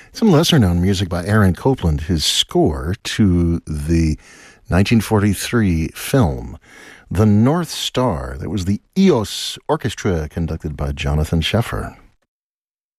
Some lesser-known music by Aaron Copland, his score to the 1943 film The North Star. That was the EOS Orchestra, conducted by Jonathan Sheffer.